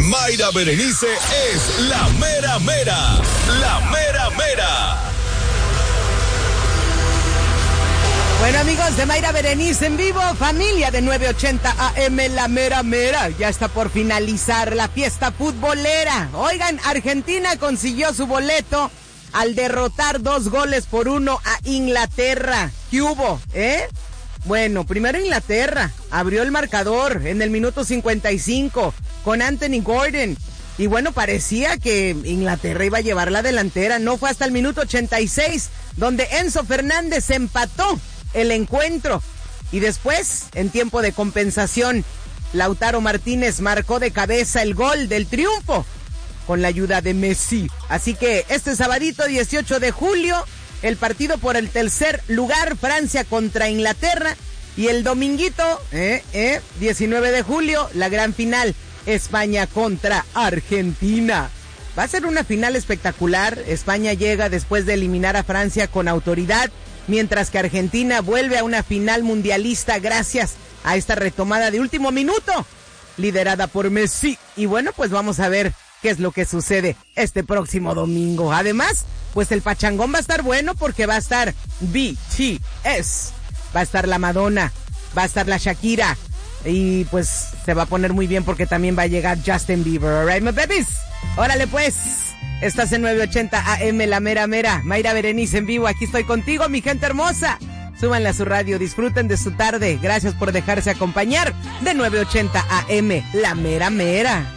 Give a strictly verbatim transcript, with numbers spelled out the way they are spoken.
Mayra Berenice es la mera mera. La mera mera. Bueno, amigos de Mayra Berenice en vivo, familia de nueve ochenta A M, la mera mera. Ya está por finalizar la fiesta futbolera. Oigan, Argentina consiguió su boleto al derrotar dos goles por uno a Inglaterra. ¿Qué hubo, eh? Bueno, primero Inglaterra abrió el marcador en el minuto cincuenta y cinco con Anthony Gordon. Y bueno, parecía que Inglaterra iba a llevar la delantera. No fue hasta el minuto ochenta y seis donde Enzo Fernández empató el encuentro. Y después, en tiempo de compensación, Lautaro Martínez marcó de cabeza el gol del triunfo con la ayuda de Messi. Así que este sabadito dieciocho de julio, el partido por el tercer lugar, Francia contra Inglaterra. Y el dominguito, eh, eh, diecinueve de julio, la gran final, España contra Argentina. Va a ser una final espectacular. España llega después de eliminar a Francia con autoridad, mientras que Argentina vuelve a una final mundialista gracias a esta retomada de último minuto, liderada por Messi. Y bueno, pues vamos a ver qué es lo que sucede este próximo domingo. Además, pues el pachangón va a estar bueno porque va a estar B T S, va a estar la Madonna, va a estar la Shakira, y pues se va a poner muy bien porque también va a llegar Justin Bieber. Alright, my babies. Órale pues. Estás en nueve ochenta A M, la mera mera. Mayra Berenice en vivo. Aquí estoy contigo, mi gente hermosa. Súbanle a su radio, disfruten de su tarde. Gracias por dejarse acompañar de nueve ochenta A M, la mera mera.